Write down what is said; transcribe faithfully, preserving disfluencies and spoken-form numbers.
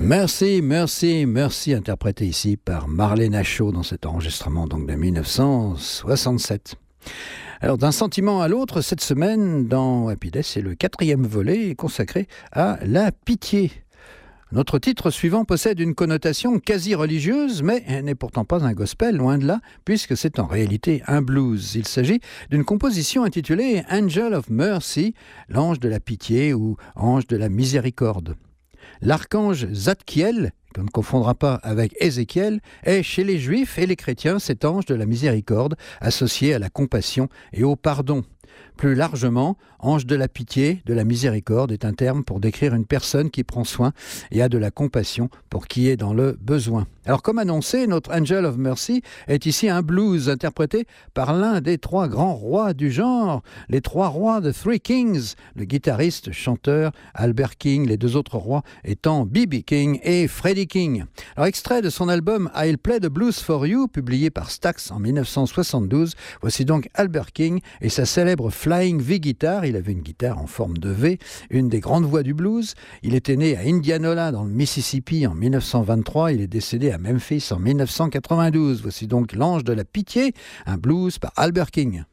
Merci, merci, merci, interprété ici par Marlène Achaud dans cet enregistrement donc de mille neuf cent soixante-sept. Alors, d'un sentiment à l'autre, cette semaine, dans Happy Days, c'est le quatrième volet consacré à la pitié. Notre titre suivant possède une connotation quasi religieuse, mais n'est pourtant pas un gospel, loin de là, puisque c'est en réalité un blues. Il s'agit d'une composition intitulée Angel of Mercy, l'ange de la pitié ou ange de la miséricorde. L'archange Zadkiel, qu'on ne confondra pas avec Ézéchiel, est chez les Juifs et les chrétiens cet ange de la miséricorde associé à la compassion et au pardon. Plus largement, ange de la pitié, de la miséricorde est un terme pour décrire une personne qui prend soin et a de la compassion pour qui est dans le besoin. Alors comme annoncé, notre Angel of Mercy est ici un blues interprété par l'un des trois grands rois du genre, les trois rois de Three Kings, le guitariste, chanteur Albert King, les deux autres rois étant B B King et Freddie King. Alors extrait de son album I'll Play the Blues for You, publié par Stax en mille neuf cent soixante-douze, voici donc Albert King et sa célèbre Flying V guitare. Il avait une guitare en forme de V, une des grandes voix du blues. Il était né à Indianola dans le Mississippi en mille neuf cent vingt-trois, il est décédé à Memphis en mille neuf cent quatre-vingt-douze. Voici donc l'ange de la pitié, un blues par Albert King.